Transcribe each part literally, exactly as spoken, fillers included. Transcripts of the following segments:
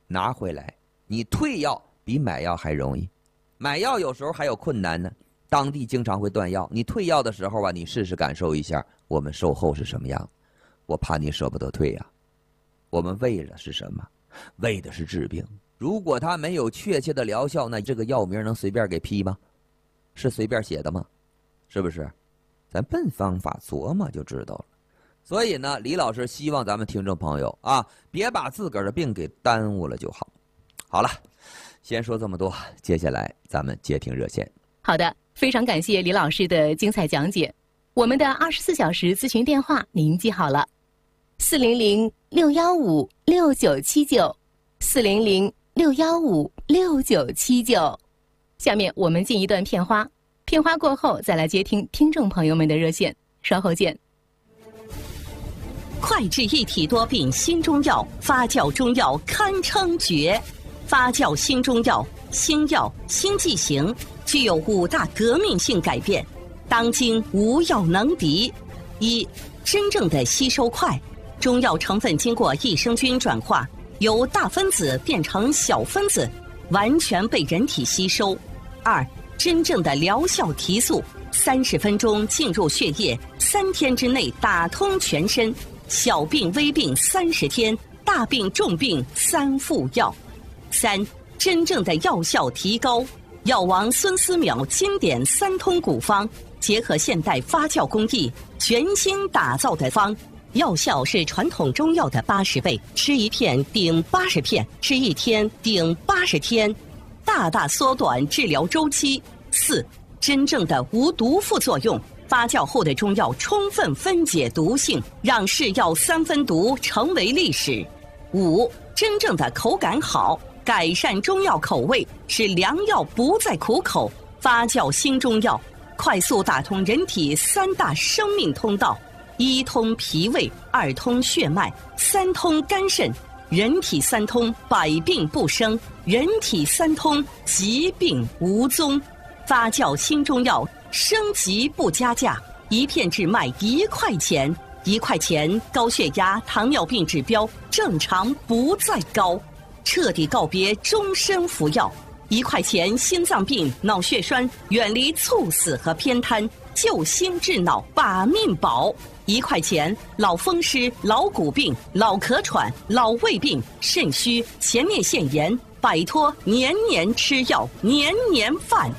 拿回来，你退药比买药还容易。买药有时候还有困难呢，当地经常会断药。你退药的时候啊，你试试感受一下我们售后是什么样。我怕你舍不得退呀、啊。我们为的是什么？为的是治病。如果它没有确切的疗效，那这个药名能随便给批吗？是随便写的吗？是不是？咱奔方法琢磨就知道了。所以呢，李老师希望咱们听众朋友啊，别把自个儿的病给耽误了就好。好了，先说这么多，接下来咱们接听热线。 好的，非常感谢李老师的精彩讲解。我们的二十四小时咨询电话您记好了，四零零六幺五六九七九，四零零六幺五六九七九。下面我们进一段片花，片花过后再来接听听众朋友们的热线，稍后见。 快治一体多病新中药，发酵中药堪称绝。发酵新中药，新药新剂型，具有五大革命性改变，当今无药能敌。一、真正的吸收快，中药成分经过益生菌转化，由大分子变成小分子，完全被人体吸收。二、真正的疗效提速，三十分钟进入血液，三天之内打通全身。小病微病三十天，大病重病三副药。三、真正的药效提高，药王孙思邈经典三通古方，结合现代发酵工艺，全新打造的方，药效是传统中药的八十倍，吃一片顶八十片，吃一天顶八十天，大大缩短治疗周期。四、真正的无毒副作用，发酵后的中药充分分解毒性，让是药三分毒成为历史。五、真正的口感好，改善中药口味，使良药不再苦口。发酵新中药，快速打通人体三大生命通道：一通脾胃，二通血脉，三通肝肾。人体三通，百病不生；人体三通，疾病无踪。发酵新中药，升级不加价，一片只卖一块钱，一块钱高血压、糖尿病指标正常不再高，彻底告别终身服药。一块钱心脏病、脑血栓远离猝死和偏瘫，救心治脑把命保。一块钱老风湿、老骨病、老咳喘、老胃病、肾虚、前列腺炎，摆脱年年吃药、年年犯。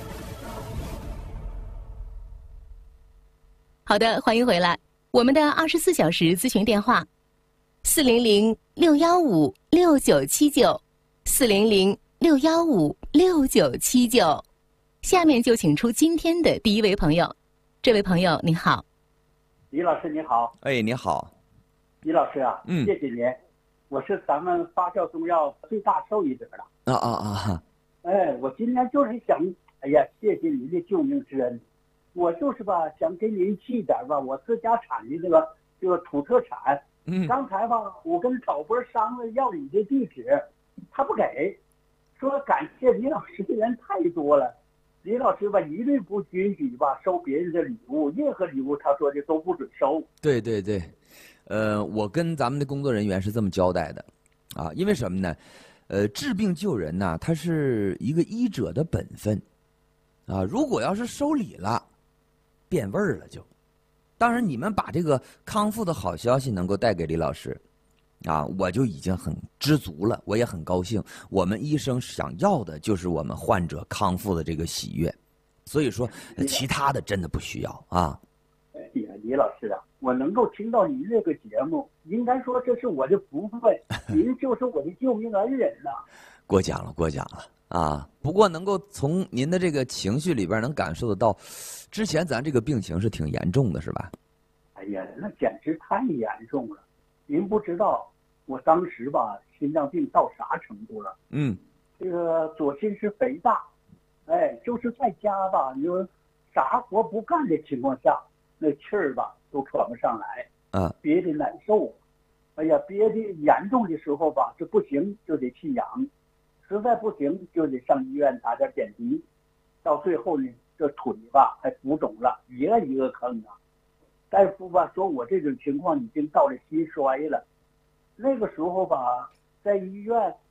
好的，欢迎回来。我们的二十四小时咨询电话：四零零六幺五六九七九，四零零六幺五六九七九。下面就请出今天的第一位朋友。这位朋友您好。 李老师你好。 哎，你好。 李老师啊， 嗯， 谢谢您，我是咱们发酵中药最大受益者了。 啊啊啊！ 哎，我今天就是想，哎呀，谢谢您的救命之恩。我就是吧，想给您寄点吧，我自家产的这个这个土特产。 嗯， 刚才吧，我跟导播商量要你的地址，他不给，说感谢李老师的人太多了，李老师吧一律不允许吧收别人的礼物，任何礼物他说的都不准收。 对对对，呃，我跟咱们的工作人员是这么交代的，啊，因为什么呢？呃，治病救人呐、啊，它是一个医者的本分，啊，如果要是收礼了。变味儿了就，当然你们把这个康复的好消息能够带给李老师，啊，我就已经很知足了，我也很高兴。我们医生想要的就是我们患者康复的这个喜悦，所以说其他的真的不需要啊。 哎呀，李老师啊，我能够听到您这个节目，应该说这是我的福分，您就是我的救命恩人呐、啊。 过奖了，过奖了。啊，不过能够从您的这个情绪里边能感受得到，之前咱这个病情是挺严重的，是吧？ 哎呀，那简直太严重了！您不知道，我当时吧，心脏病到啥程度了？ 嗯， 这个左心室肥大，哎，就是在家吧，你说啥活不干的情况下，那气儿吧都喘不上来， 啊， 憋得难受。哎呀，憋得严重的时候吧，这不行就得去氧。实在不行就得上医院打点点滴，到最后呢，这腿吧还浮肿了，一个一个坑啊。大夫吧说我这种情况已经到了心衰了。那个时候吧，在医院